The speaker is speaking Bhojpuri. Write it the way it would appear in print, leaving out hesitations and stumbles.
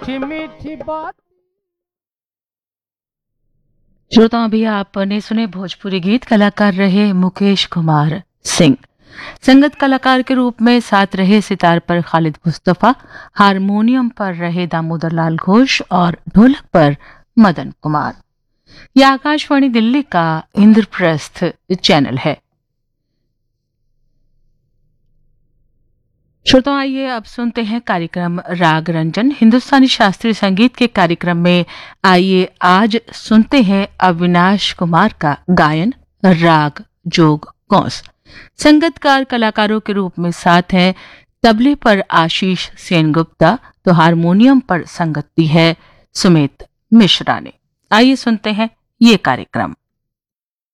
मीठी मीठी बात। श्रोताओं, अभी आपने सुने भोजपुरी गीत। कलाकार रहे मुकेश कुमार सिंह। संगत कलाकार के रूप में साथ रहे सितार पर खालिद मुस्तफा, हारमोनियम पर रहे दामोदर लाल घोष और ढोलक पर मदन कुमार। यह आकाशवाणी दिल्ली का इंद्रप्रस्थ चैनल है। श्रोताओं, आइए अब सुनते हैं कार्यक्रम राग रंजन। हिंदुस्तानी शास्त्रीय संगीत के कार्यक्रम में आइए आज सुनते हैं अविनाश कुमार का गायन राग जोग कौंस। संगतकार कलाकारों के रूप में साथ हैं तबले पर आशीष सेनगुप्ता, तो हारमोनियम पर संगत दी है सुमित मिश्रा ने। आइए सुनते हैं ये कार्यक्रम।